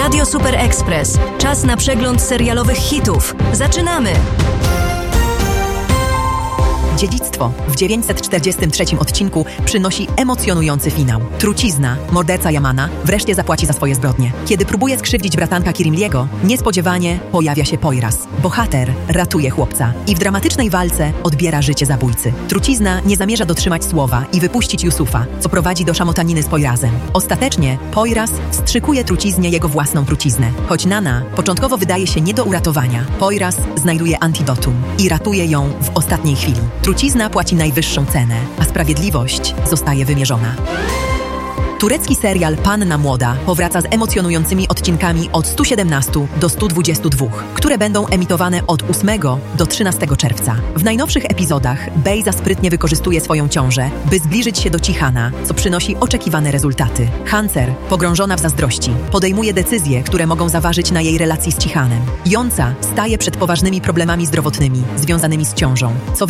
Radio Super Express. Czas na przegląd serialowych hitów. Zaczynamy! Dziedzictwo w 943 odcinku przynosi emocjonujący finał. Trucizna, morderca Yamana, wreszcie zapłaci za swoje zbrodnie. Kiedy próbuje skrzywdzić bratanka Kirimliego, niespodziewanie pojawia się Poyraz. Bohater ratuje chłopca i w dramatycznej walce odbiera życie zabójcy. Trucizna nie zamierza dotrzymać słowa i wypuścić Yusufa, co prowadzi do szamotaniny z Poyrazem. Ostatecznie Poyraz wstrzykuje truciznie jego własną truciznę. Choć Nana początkowo wydaje się nie do uratowania, Poyraz znajduje antidotum i ratuje ją w ostatniej chwili. Trucizna płaci najwyższą cenę, a sprawiedliwość zostaje wymierzona. Turecki serial Panna Młoda powraca z emocjonującymi odcinkami od 117 do 122, które będą emitowane od 8 do 13 czerwca. W najnowszych epizodach Bejza sprytnie wykorzystuje swoją ciążę, by zbliżyć się do Cihana, co przynosi oczekiwane rezultaty. Hancer, pogrążona w zazdrości, podejmuje decyzje, które mogą zaważyć na jej relacji z Cihanem. Jąca staje przed poważnymi problemami zdrowotnymi związanymi z ciążą, co